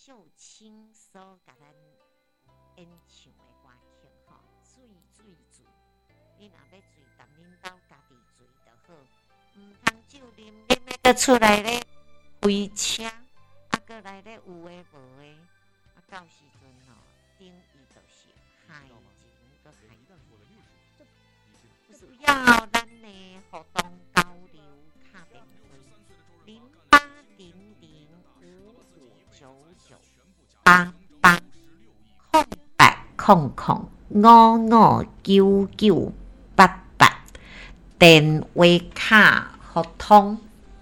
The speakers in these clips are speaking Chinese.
秀清所甲咱演唱的歌曲吼，水水水，你若要水，踮恁兜家己水就好，毋通酒啉啉的，搁出来咧飞车，搁来咧有诶无诶，到时阵吼，等伊就是害人搁害人。不需要咱的互动交流，打电话0800559988空白009988电话卡互通。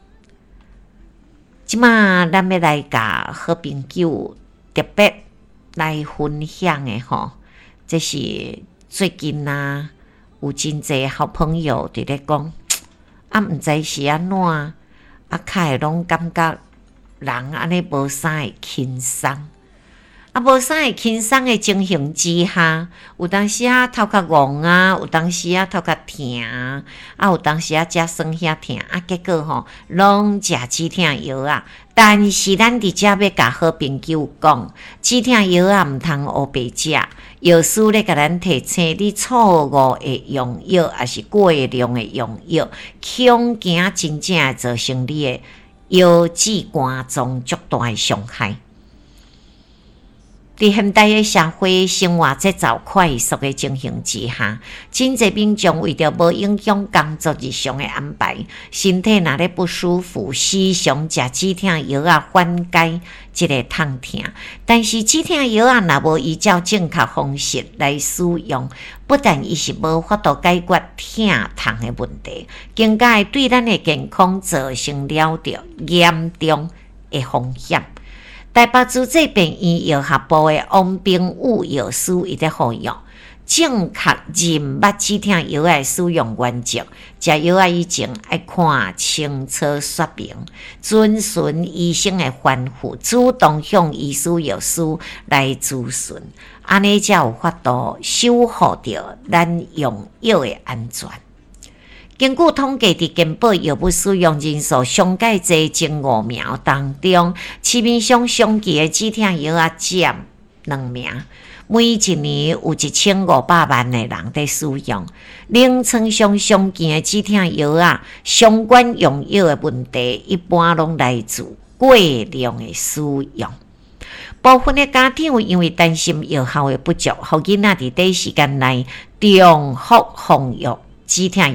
即马咱要来甲好朋友特别来分享的吼，这是最近啊，有真侪好朋友伫咧讲，毋知是安怎，较会拢感觉人安尼无啥会轻松。无啥会轻松的情形之下，有当时头壳戆啊，有当时头壳疼啊，有当时食酸遐疼结果吼，拢食止疼药啊。但是咱伫遮要甲好朋友讲，止疼药毋通黑白食，药师咧甲咱提醒你错误的用药，还是过量的用药，恐惊真正会造成你的腰子肝脏足大的伤害。伫现代的社会生活节奏快速的情形之下，真侪民众为着无影响工作日常的安排，身体若咧不舒服，时常食止疼药缓解即个痛痛。但是止疼药若无依照正确方式来使用，不但伊是无法度解决疼痛的问题，更加会对咱的健康造成了着严重的风险。台北市这边医药学部的王炳武药师伊在呼吁，正确认捌止疼药的使用原则，食药以前要看清楚说明，遵循医生的吩咐，主动向医师药师来咨询，安尼才有法度守护着咱用药的安全。根据统计，伫健保药物使用人数上界侪前5名当中，市面上上期的止疼药占2名，每一年有1500万的人在使用。临床上上期的止疼药相关用药的问题，一般拢来自过量的使用。部分的家长因为担心药效的不足，互囡仔伫短时间内重复服用止疼药。